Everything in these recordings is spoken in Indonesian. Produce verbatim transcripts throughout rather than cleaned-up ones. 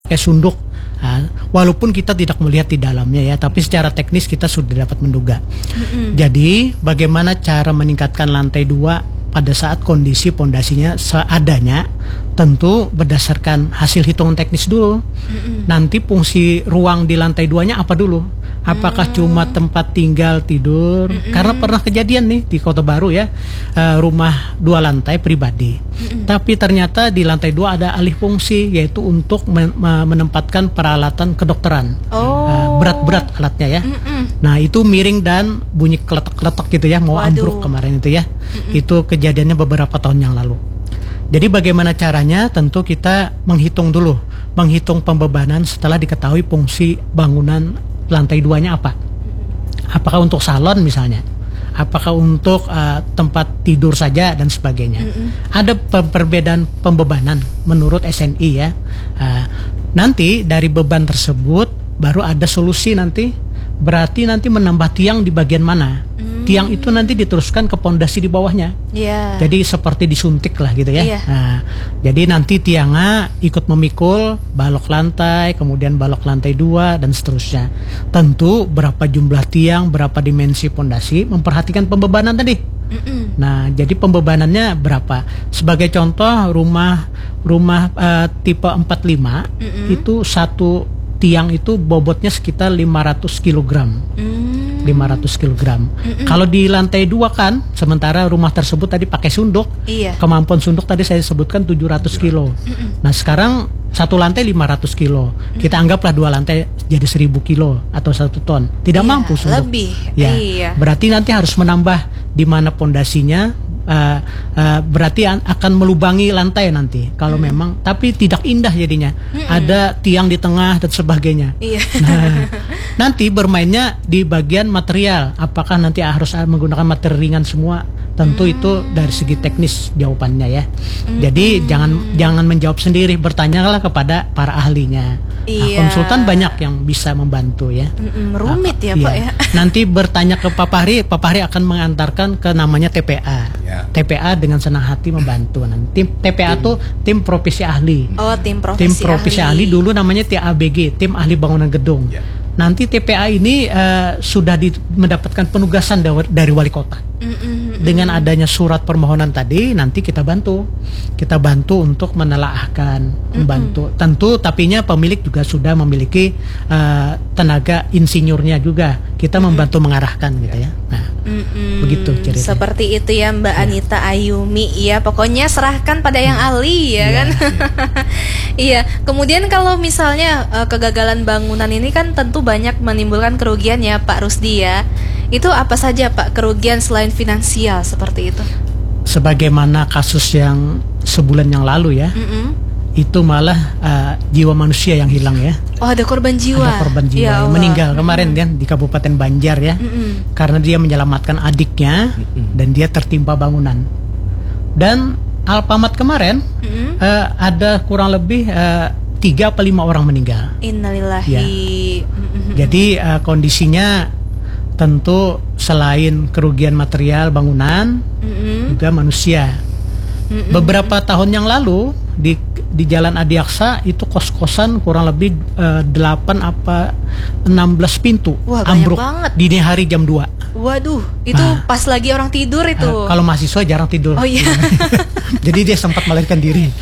pakai sunduk. Nah, walaupun kita tidak melihat di dalamnya ya, tapi secara teknis kita sudah dapat menduga. Mm-hmm. Jadi bagaimana cara meningkatkan lantai dua pada saat kondisi pondasinya seadanya, tentu berdasarkan hasil hitungan teknis dulu. Mm-hmm. Nanti fungsi ruang di lantai duanya apa dulu? Apakah mm. cuma tempat tinggal tidur? Mm-hmm. Karena pernah kejadian nih di Kota Baru ya, uh, rumah dua lantai pribadi. Mm-hmm. Tapi ternyata di lantai dua ada alih fungsi, yaitu untuk men- menempatkan peralatan kedokteran. Oh. Uh, berat-berat alatnya ya. Mm-hmm. Nah itu miring dan bunyi keletak-keletak gitu ya, mau Waduh. ambruk kemarin itu ya. Mm-hmm. Itu kejadiannya beberapa tahun yang lalu. Jadi bagaimana caranya? Tentu kita menghitung dulu, menghitung pembebanan setelah diketahui fungsi bangunan lantai duanya apa. Apakah untuk salon misalnya, apakah untuk uh, tempat tidur saja dan sebagainya. Mm-hmm. Ada pe- perbedaan pembebanan menurut S N I ya. Uh, nanti dari beban tersebut baru ada solusi nanti. Berarti nanti menambah tiang di bagian mana? Mm. Tiang itu nanti diteruskan ke pondasi di bawahnya. Yeah. Jadi seperti disuntik lah gitu ya. Yeah. Nah, jadi nanti tiangnya ikut memikul balok lantai, kemudian balok lantai dua dan seterusnya. Tentu berapa jumlah tiang, berapa dimensi pondasi, memperhatikan pembebanan tadi. Mm-mm. Nah, jadi pembebanannya berapa? Sebagai contoh rumah rumah uh, tipe empat puluh lima Mm-mm. itu satu tiang itu bobotnya sekitar lima ratus kilogram. Mm. lima ratus kilogram. Mm-mm. Kalau di lantai dua kan, sementara rumah tersebut tadi pakai sunduk. Iya. Kemampuan sunduk tadi saya sebutkan tujuh ratus kilo. Mm-mm. Nah, sekarang satu lantai lima ratus kilo. Mm. Kita anggaplah dua lantai jadi seribu kilo atau satu ton. Tidak iya, mampu sunduk. Lebih. Ya. Iya. Berarti nanti harus menambah di mana pondasinya. Uh, uh, berarti an- akan melubangi lantai nanti kalau hmm. memang, tapi tidak indah jadinya. Hmm. Ada tiang di tengah dan sebagainya. Iya. Nah, nanti bermainnya di bagian material. Apakah nanti harus menggunakan materi ringan semua? Tentu hmm. itu dari segi teknis jawabannya ya. Hmm. Jadi jangan jangan menjawab sendiri, bertanyalah kepada para ahlinya. Iya. Nah, konsultan banyak yang bisa membantu ya. Mm-mm, rumit nah, ya iya. Pak ya. Nanti bertanya ke Pak Fahri, Pak Fahri akan mengantarkan ke namanya T P A. Ya. T P A dengan senang hati membantu. Nanti tim T P A itu tim profesi ahli. Oh, tim profesi Tim profesi ahli. ahli dulu namanya T A B G, tim ahli bangunan gedung. Ya. Nanti T P A ini uh, sudah di, mendapatkan penugasan da- dari wali kota. Mm-mm. Dengan adanya surat permohonan tadi, nanti kita bantu, kita bantu untuk menelaahkan, membantu. Tentu, tapinya pemilik juga sudah memiliki uh, tenaga insinyurnya juga. Kita Mm-mm. membantu mengarahkan gitu ya. Nah, Mm-mm. begitu ceritanya. Seperti itu ya Mbak ya. Anita Ayumi. Ya, pokoknya serahkan pada yang ahli ya, ya kan. Iya. Kemudian kalau misalnya uh, kegagalan bangunan ini kan tentu banyak menimbulkan kerugian ya Pak Rusdi ya. Itu apa saja Pak kerugian selain finansial seperti itu? Sebagaimana kasus yang sebulan yang lalu ya, Mm-mm. itu malah uh, jiwa manusia yang hilang ya. Oh, ada korban jiwa. Ada korban jiwa ya yang meninggal kemarin kan di Kabupaten Banjar ya, Mm-mm. karena dia menyelamatkan adiknya Mm-mm. dan dia tertimpa bangunan. Dan Alpamat kemarin uh, ada kurang lebih uh, tiga atau lima orang meninggal. Innalillahi. Ya. Mm-hmm. Jadi uh, kondisinya tentu selain kerugian material bangunan, mm-hmm. juga manusia. Mm-hmm. Beberapa tahun yang lalu di di Jalan Adiaksa itu kos-kosan kurang lebih uh, delapan apa enam belas pintu. Wah, ambruk banget. Dini hari jam dua. Waduh, itu nah, pas lagi orang tidur itu. Uh, kalau mahasiswa jarang tidur. Oh iya. Jadi dia sempat melarikan diri.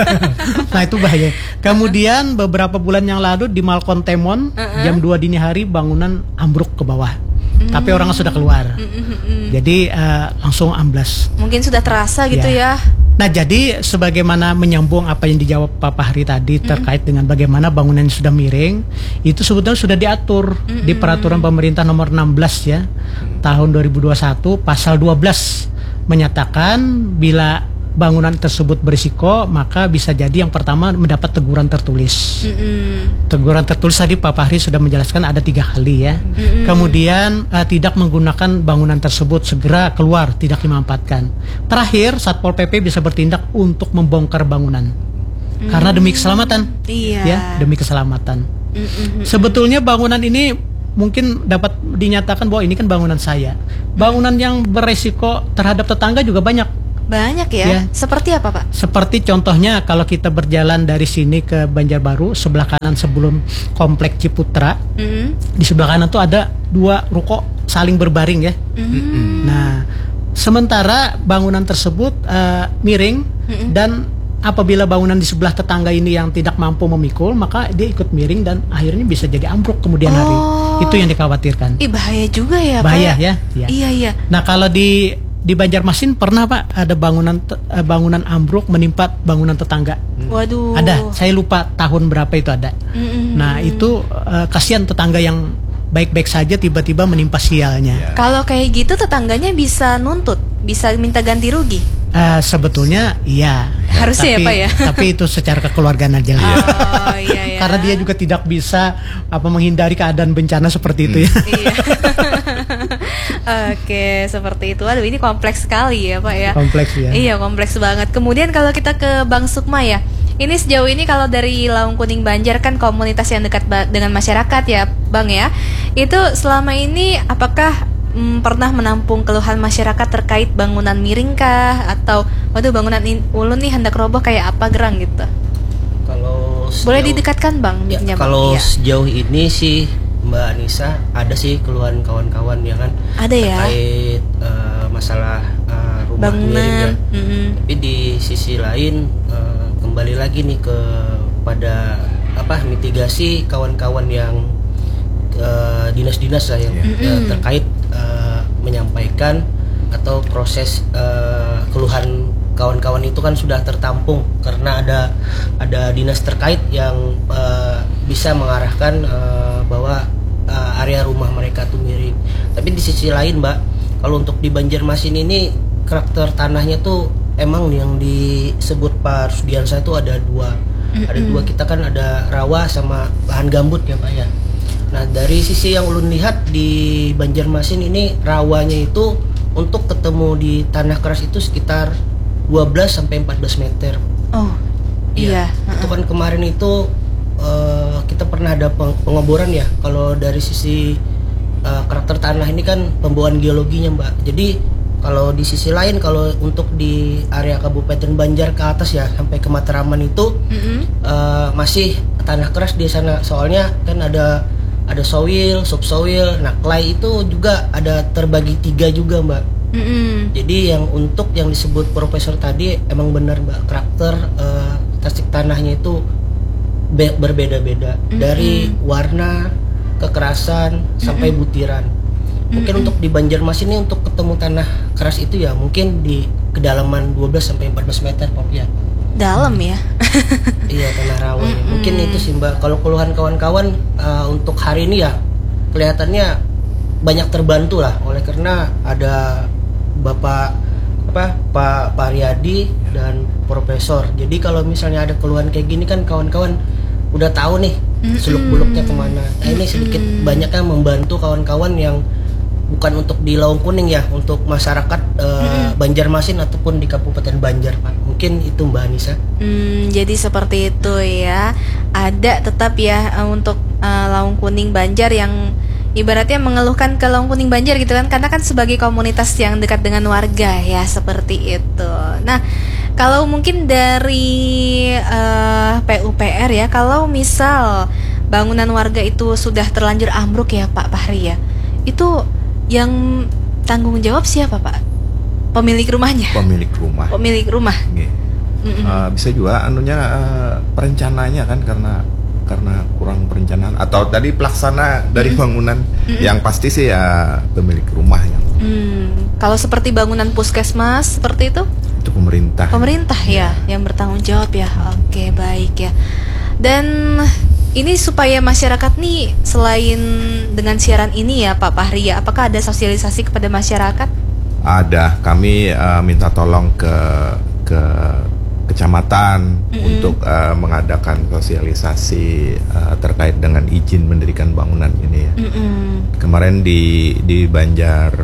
Nah itu bahaya. Kemudian beberapa bulan yang lalu di Malkon Temon uh-uh. jam dua dini hari bangunan ambruk ke bawah. Mm. Tapi orang sudah keluar. Mm-mm. Jadi uh, langsung amblas. Mungkin sudah terasa gitu ya. ya. Nah jadi sebagaimana menyambung apa yang dijawab Pak Fahri tadi Mm-mm. terkait dengan bagaimana bangunan yang sudah miring, itu sebetulnya sudah diatur Mm-mm. di peraturan pemerintah nomor enam belas ya tahun dua ribu dua puluh satu pasal dua belas menyatakan bila bangunan tersebut berisiko maka bisa jadi yang pertama mendapat teguran tertulis. Mm-mm. Teguran tertulis tadi Pak Fahri sudah menjelaskan ada tiga kali ya. Mm-mm. Kemudian uh, tidak menggunakan bangunan tersebut, segera keluar, tidak dimanfaatkan. Terakhir Satpol P P bisa bertindak untuk membongkar bangunan. Mm. Karena demi keselamatan. Iya. Ya, demi keselamatan. Mm-mm. Sebetulnya bangunan ini mungkin dapat dinyatakan bahwa ini kan bangunan saya. Bangunan yang beresiko terhadap tetangga juga banyak. Banyak ya? Ya. Seperti apa Pak? Seperti contohnya kalau kita berjalan dari sini ke Banjarbaru, sebelah kanan sebelum Komplek Ciputra, Mm-hmm. di sebelah kanan tuh ada dua ruko saling berbaring ya. Mm-hmm. Nah, sementara bangunan tersebut uh, miring Mm-hmm. dan apabila bangunan di sebelah tetangga ini yang tidak mampu memikul, maka dia ikut miring dan akhirnya bisa jadi ambruk kemudian hari. Oh. Itu yang dikhawatirkan. Ih bahaya juga ya Bahaya Pak ya. Ya. Iya iya. Nah, kalau di di Banjarmasin pernah Pak ada bangunan te- eh, bangunan ambruk menimpa bangunan tetangga. Waduh. Ada, saya lupa tahun berapa itu ada. Mm-mm. Nah, itu eh, kasihan tetangga yang baik-baik saja tiba-tiba menimpa sialnya. Ya. Kalau kayak gitu tetangganya bisa nuntut, bisa minta ganti rugi. Eh, sebetulnya iya. Harusnya ya, Tapi- Pak, ya? Tapi itu secara kekeluargaan aja lah. Oh iya ya. Karena dia juga tidak bisa apa menghindari keadaan bencana seperti itu ya. Iya. Oke, seperti itu. Aduh, ini kompleks sekali ya, Pak ya. Kompleks ya. Iya, kompleks banget. Kemudian kalau kita ke Bang Sukma ya. Ini sejauh ini kalau dari Laung Kuning Banjar kan komunitas yang dekat ba- dengan masyarakat ya, Bang ya. Itu selama ini apakah mm, pernah menampung keluhan masyarakat terkait bangunan miring kah atau waduh bangunan in- ulun nih hendak roboh kayak apa gerang gitu. Kalau Boleh sejauh- didekatkan Bang Ya, mic-nya, Bang? kalau Iya. sejauh ini sih Mbak Anissa ada sih keluhan kawan-kawan ya kan Ada ya. terkait eh, masalah eh, rumah miring ya. Bangunan. Mm-mm. Tapi di sisi lain eh, kembali lagi nih ke pada apa mitigasi kawan-kawan yang eh, dinas-dinas lah yang Iya. eh, Mm-mm. terkait eh, menyampaikan atau proses eh, keluhan kawan-kawan itu kan sudah tertampung karena ada ada dinas terkait yang eh, bisa mengarahkan eh, bahwa eh, area rumah mereka tuh miring. Tapi di sisi lain, Mbak, kalau untuk di Banjarmasin ini karakter tanahnya tuh emang yang disebut Pak Rusdiansa itu ada dua. Ada dua, kita kan ada rawa sama lahan gambut ya, Pak ya. Nah, dari sisi yang ulun lihat di Banjarmasin ini rawanya itu untuk ketemu di tanah keras itu sekitar dua belas sampai empat belas meter. Oh. Iya. Itu kan kemarin itu eh, kita pernah ada peng- pengeboran ya. Kalau dari sisi eh, karakter tanah ini kan pembawaan geologinya, Mbak. Jadi kalau di sisi lain kalau untuk di area Kabupaten Banjar ke atas ya sampai ke Matraman itu Mm-mm. eh, masih tanah keras di sana. Soalnya kan ada ada soil, subsoil. Nah, clay itu juga ada terbagi tiga juga, Mbak. Mm-mm. Jadi yang untuk yang disebut profesor tadi emang benar, Mbak, karakter eh, tasik tanahnya itu be- berbeda-beda dari warna, kekerasan sampai butiran. Mungkin untuk di Banjarmasin ini untuk ketemu tanah keras itu ya mungkin di kedalaman dua belas sampai empat belas meter, Pop ya. Dalam ya. Iya, tanah rawanya. Mungkin itu sih, Mbak. Kalau keluhan kawan-kawan eh, untuk hari ini ya kelihatannya banyak terbantu lah oleh karena ada Bapak apa Pak Pak Riyadi dan Profesor. Jadi kalau misalnya ada keluhan kayak gini kan kawan-kawan udah tahu nih seluk-beluknya kemana. Nah, ini sedikit banyaknya membantu kawan-kawan yang bukan untuk di Laung Kuning ya, untuk masyarakat eh, Banjarmasin ataupun di Kabupaten Banjar, Pak. Mungkin itu Mbak Anissa. Hmm, jadi seperti itu ya. Ada tetap ya eh, untuk eh, Laung Kuning Banjar yang ibaratnya mengeluhkan ke Laung Kuning Banjar gitu kan, karena kan sebagai komunitas yang dekat dengan warga ya, seperti itu. Nah, kalau mungkin dari eh, P U P R ya, kalau misal bangunan warga itu sudah terlanjur ambruk ya Pak Fahri ya, itu yang tanggung jawab siapa Pak? Pemilik rumahnya? Pemilik rumah. Pemilik rumah. Nggih. Mm-mm. Eh, bisa juga anunya eh, perencananya kan karena karena kurang perencanaan atau tadi pelaksana dari bangunan. Yang pasti sih ya pemilik rumah yang Hmm, kalau seperti bangunan puskesmas seperti itu, itu pemerintah. pemerintah ya yang bertanggung jawab ya. Oke, baik ya. Dan ini supaya masyarakat nih selain dengan siaran ini ya Pak Fahri ya, apakah ada sosialisasi kepada masyarakat? Ada, kami eh, minta tolong ke ke kecamatan untuk eh, mengadakan sosialisasi eh, terkait dengan izin mendirikan bangunan ini ya. Mm-mm. Kemarin di di Banjar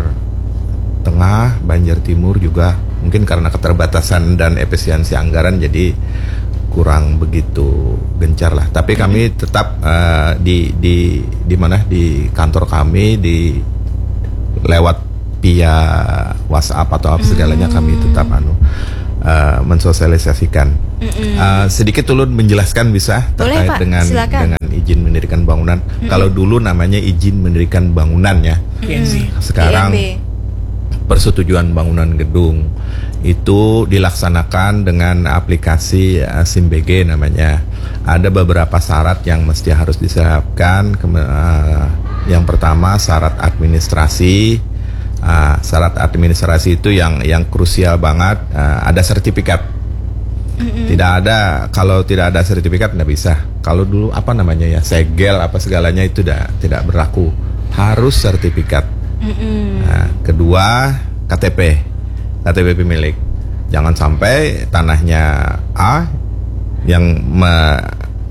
Tengah, Banjar Timur juga mungkin karena keterbatasan dan efisiensi anggaran jadi kurang begitu gencar lah. Tapi kami tetap uh, di di di mana di kantor kami di lewat via WhatsApp atau apa segalanya, kami tetap anu uh, mensosialisasikan. Uh, sedikit ulun menjelaskan bisa terkait Boleh, Pak, dengan silakan. dengan izin mendirikan bangunan. Kalau dulu namanya izin mendirikan bangunan ya. Sekarang I M B. persetujuan bangunan gedung itu dilaksanakan dengan aplikasi uh, SIMBG namanya. Ada beberapa syarat yang mesti harus disiapkan. Kem- uh, yang pertama syarat administrasi. Uh, syarat administrasi itu yang yang krusial banget. Uh, ada sertifikat. Tidak ada, kalau tidak ada sertifikat nggak bisa. Kalau dulu apa namanya ya, segel apa segalanya itu tidak tidak berlaku. Harus sertifikat. Nah, kedua K T P, K T P pemilik. Jangan sampai tanahnya A yang me,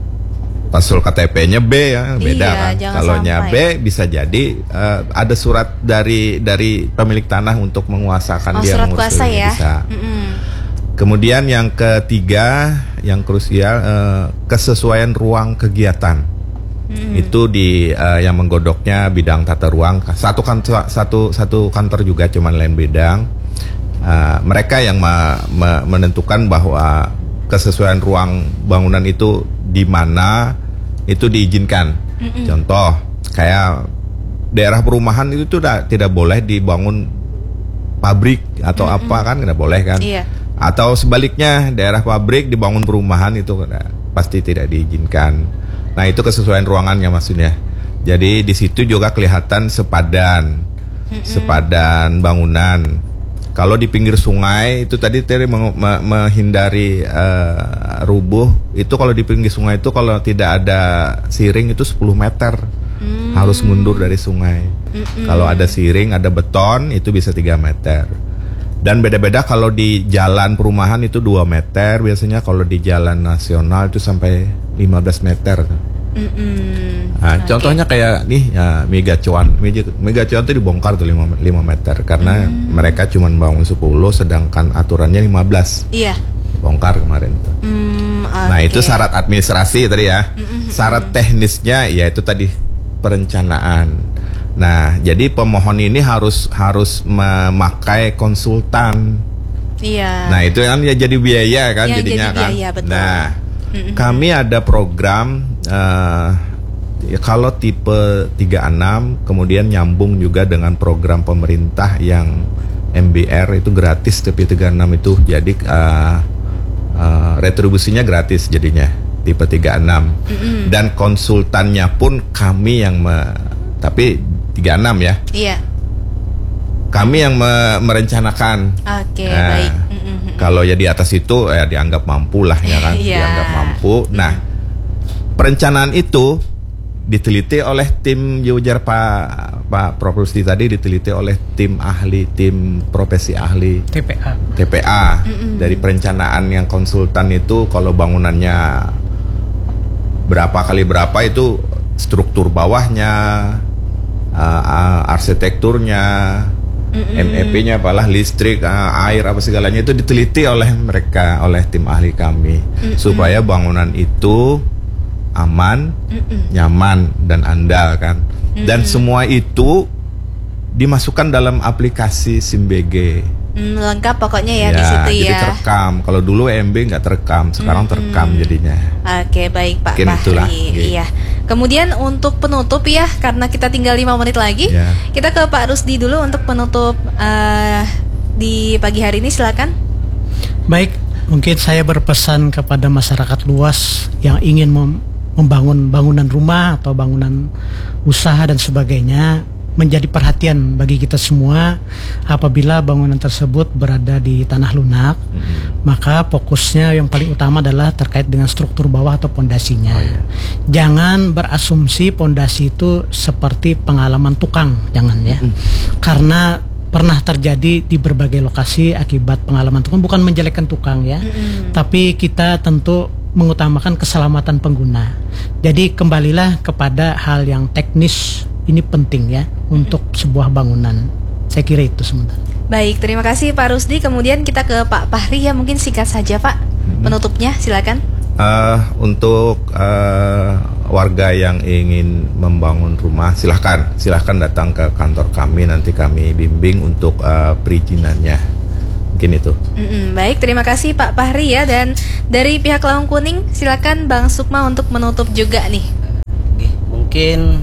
pasul K T P-nya B ya, beda Iya, kan. jangan Kalau nya B sampai. bisa jadi uh, ada surat dari dari pemilik tanah untuk menguasakan Oh, dia surat mengurus kuasa ini, ya. bisa. Mm-mm. Kemudian yang ketiga, yang krusial eh, kesesuaian ruang kegiatan. Itu di eh, yang menggodoknya bidang tata ruang. Satu kantor satu satu kantor juga cuman lain bidang. Eh, mereka yang me- me- menentukan bahwa kesesuaian ruang bangunan itu di mana itu diizinkan. Contoh kayak daerah perumahan itu tuh tidak tidak boleh dibangun pabrik atau apa kan, tidak boleh kan. Iya. Atau sebaliknya daerah pabrik dibangun perumahan itu nah, pasti tidak diizinkan. Nah itu kesesuaian ruangannya maksudnya. Jadi di situ juga kelihatan sepadan, sepadan bangunan. Kalau di pinggir sungai itu tadi tadi meng- me- menghindari uh, rubuh. Itu kalau di pinggir sungai itu kalau tidak ada siring itu sepuluh meter harus mundur dari sungai. Kalau ada siring, ada beton itu bisa tiga meter. Dan beda-beda kalau di jalan perumahan itu dua meter biasanya, kalau di jalan nasional itu sampai lima belas meter. Mm-mm. Nah, Oke. contohnya kayak nih ya, Mega Cuan. Mega, Mega Cuan itu dibongkar tuh lima meter karena mereka cuma bangun sepuluh sedangkan aturannya lima belas. Iya. Bongkar kemarin tuh. Mm, Nah, oke. itu syarat administrasi tadi ya. Syarat teknisnya ya itu tadi perencanaan. Nah, jadi pemohon ini harus harus memakai konsultan. Iya. Nah, itu kan ya jadi biaya kan Yang jadinya jadi kan. biaya, betul. Nah, kami ada program eh, ya kalau tipe tiga puluh enam kemudian nyambung juga dengan program pemerintah yang M B R itu gratis tipe tiga puluh enam itu. Jadi eh, eh, retribusinya gratis jadinya tipe tiga puluh enam. Dan konsultannya pun kami yang me, tapi tiga puluh enam ya. Iya. Kami yang me- merencanakan. Oke, Nah, baik. Mm-mm. Kalau ya di atas itu ya dianggap mampu lah ya kan, Iya. dianggap mampu. Nah, perencanaan itu diteliti oleh tim Ujar Pak Pak Prof Rusdi tadi, diteliti oleh tim ahli, tim profesi ahli T P A. T P A. Dari perencanaan yang konsultan itu kalau bangunannya berapa kali berapa itu struktur bawahnya, uh, uh, arsitekturnya, M E P-nya apalah, listrik, uh, air apa segalanya itu diteliti oleh mereka, oleh tim ahli kami supaya bangunan itu aman, nyaman dan andal kan. Dan semua itu dimasukkan dalam aplikasi SIMBG. Mm, lengkap pokoknya ya, di situ jadi ya. terekam. Kalau dulu E M B nggak terekam, sekarang terekam jadinya. Oke, baik Pak Mungkin itulah, Fahri. gitu. Iya. Kemudian untuk penutup ya, karena kita tinggal lima menit lagi, Ya. kita ke Pak Rusdi dulu untuk penutup eh, di pagi hari ini, silakan. Baik, mungkin saya berpesan kepada masyarakat luas yang ingin mem- membangun bangunan rumah atau bangunan usaha dan sebagainya, menjadi perhatian bagi kita semua apabila bangunan tersebut berada di tanah lunak. Maka fokusnya yang paling utama adalah terkait dengan struktur bawah atau pondasinya. Jangan berasumsi pondasi itu seperti pengalaman tukang, jangan ya. Karena pernah terjadi di berbagai lokasi akibat pengalaman tukang, bukan menjelekkan tukang ya, tapi kita tentu mengutamakan keselamatan pengguna. Jadi kembalilah kepada hal yang teknis, ini penting ya untuk sebuah bangunan. Saya kira itu sementara. Baik, terima kasih Pak Rusdi. Kemudian kita ke Pak Fahri ya, mungkin singkat saja Pak penutupnya, silakan. Eh, untuk eh, warga yang ingin membangun rumah silahkan silahkan datang ke kantor kami, nanti kami bimbing untuk uh, perizinannya. Mungkin itu. Mm-mm, baik, terima kasih Pak Fahri ya. Dan dari pihak Lawang Kuning silakan Bang Sukma untuk menutup juga nih. Oke, mungkin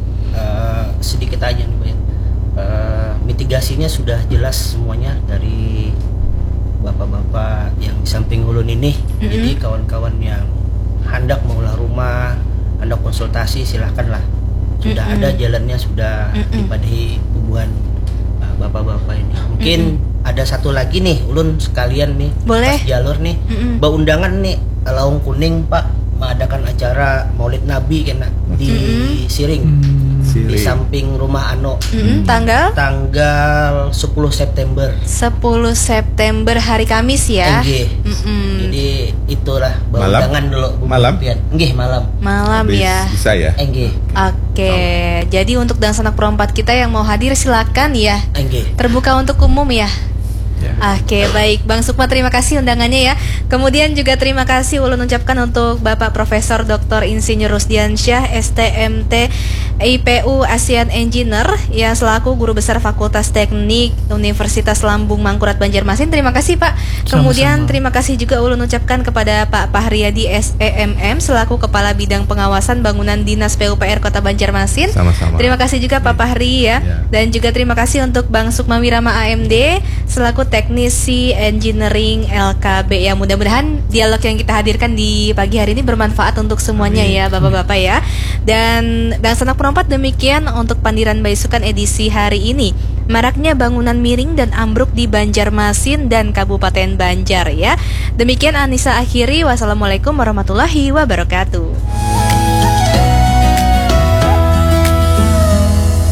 uh, sedikit aja nih Pak ya. Uh, mitigasinya sudah jelas semuanya dari bapak-bapak yang di samping Ulun ini. Mm-hmm. Jadi kawan-kawan yang hendak mengolah rumah, hendak konsultasi, silahkanlah. Sudah mm-hmm. ada jalannya, sudah mm-hmm. dipadahi hubungan uh, bapak-bapak ini. Mungkin mm-hmm. ada satu lagi nih, Ulun sekalian nih. Boleh. Pas jalur nih, mm-hmm. undangan nih Lawang Kuning Pak mengadakan acara Maulid Nabi kena di mm-hmm. Siring. Mm-hmm. Di samping rumah Ano. Mm-hmm. Tanggal? Tanggal sepuluh September. sepuluh September hari Kamis ya. Nggih. Mm-hmm. Jadi itulah undangan dulu. Malam? Nggih, malam. Malam Habis ya. Bisa ya? Nggih. Oke. Jadi untuk dan sanak perempat kita yang mau hadir silakan ya. Nggih. Terbuka untuk umum ya. Ya. Oke, baik Bang Sukma, terima kasih undangannya ya. Kemudian juga terima kasih ulun ucapkan untuk Bapak Profesor Doktor Insinyur Rusdiansyah S T M T I P U ASEAN Engineer yang selaku Guru Besar Fakultas Teknik Universitas Lambung Mangkurat Banjarmasin. Terima kasih Pak. Kemudian Sama-sama. terima kasih juga ulun ucapkan kepada Pak Pahriyadi S E M M selaku Kepala Bidang Pengawasan Bangunan Dinas P U P R Kota Banjarmasin. Sama-sama. Terima kasih juga Pak Fahri ya. Ya. Dan juga terima kasih untuk Bang Sukma Wirama A M D selaku Teknisi Engineering L K B ya. Mudah-mudahan dialog yang kita hadirkan di pagi hari ini bermanfaat untuk semuanya. Amin. Ya Bapak-bapak ya. Dan dan sanak perompat demikian untuk Pandiran Baisukan edisi hari ini. Maraknya bangunan miring dan ambruk di Banjarmasin dan Kabupaten Banjar ya. Demikian Anissa akhiri. Wassalamualaikum warahmatullahi wabarakatuh.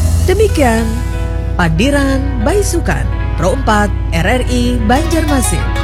Demikian Pandiran Baisukan Pro empat R R I Banjarmasin.